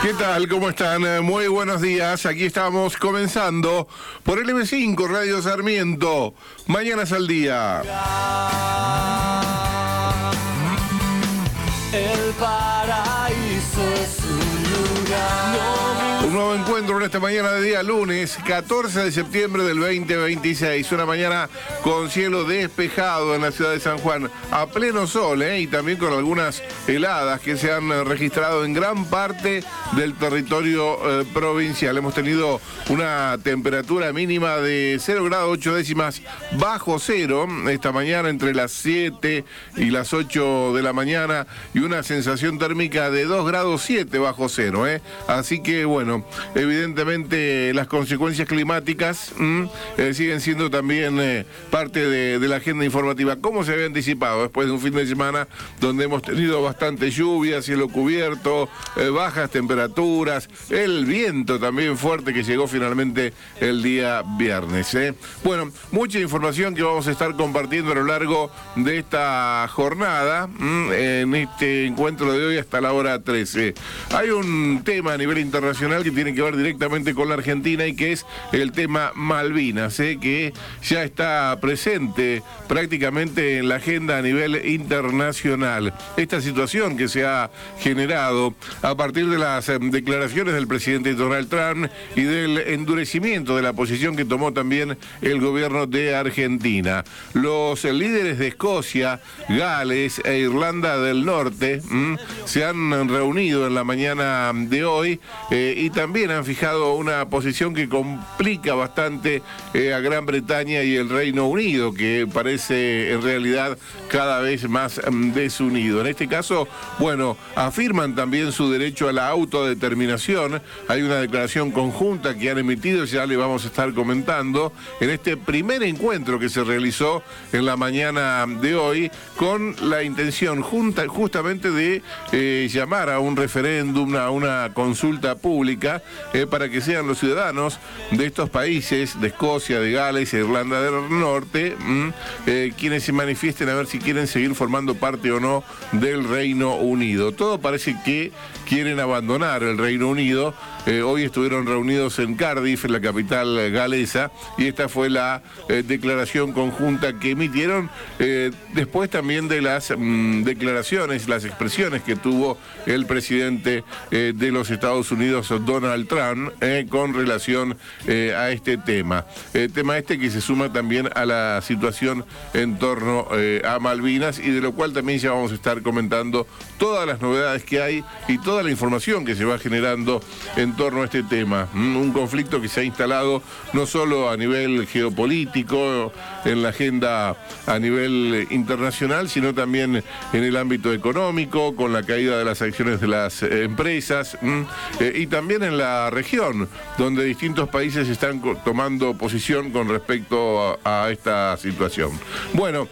¿Qué tal? ¿Cómo están? Muy buenos días. Aquí estamos comenzando por el M5 Radio Sarmiento. Mañanas al día. El paraíso es un lugar. Un nuevo encuentro en esta mañana de día lunes 14 de septiembre del 2026. Una mañana con cielo despejado en la ciudad de San Juan, a pleno sol, y también con algunas heladas que se han registrado en gran parte del territorio provincial. Hemos tenido una temperatura mínima de 0 grados 8 décimas bajo cero esta mañana entre las 7 y las 8 de la mañana y una sensación térmica de 2 grados 7 bajo cero. Así que bueno, evidentemente las consecuencias climáticas siguen siendo también parte de la agenda informativa, como se había anticipado después de un fin de semana donde hemos tenido bastante lluvia, cielo cubierto, bajas temperaturas, el viento también fuerte que llegó finalmente el día viernes. Bueno, mucha información que vamos a estar compartiendo a lo largo de esta jornada, en este encuentro de hoy hasta la hora 13. Hay un tema a nivel internacional que tiene que ver directamente con la Argentina y que es el tema Malvinas, que ya está presente prácticamente en la agenda a nivel internacional. Esta situación que se ha generado a partir de las declaraciones del presidente Donald Trump y del endurecimiento de la posición que tomó también el gobierno de Argentina. Los líderes de Escocia, Gales e Irlanda del Norte se han reunido en la mañana de hoy y también han fijado una posición que complica bastante a Gran Bretaña y el Reino Unido, que parece en realidad cada vez más desunido. En este caso, bueno, afirman también su derecho a la autodeterminación. Hay una declaración conjunta que han emitido, ya le vamos a estar comentando, en este primer encuentro que se realizó en la mañana de hoy, con la intención justamente de llamar a un referéndum, a una consulta pública, para que sean los ciudadanos de estos países, de Escocia, de Gales e Irlanda del Norte, quienes se manifiesten a ver si quieren seguir formando parte o no del Reino Unido. Todo parece que quieren abandonar el Reino Unido. Hoy estuvieron reunidos en Cardiff, en la capital galesa, y esta fue la declaración conjunta que emitieron después también de las declaraciones, las expresiones que tuvo el presidente de los Estados Unidos, Donald Trump, con relación a este tema. Tema este que se suma también a la situación en torno a Malvinas, y de lo cual también ya vamos a estar comentando todas las novedades que hay y toda la información que se va generando en torno a este tema. Un conflicto que se ha instalado no solo a nivel geopolítico, en la agenda a nivel internacional, sino también en el ámbito económico, con la caída de las acciones de las empresas, y también en la región, donde distintos países están tomando posición con respecto a esta situación. Bueno,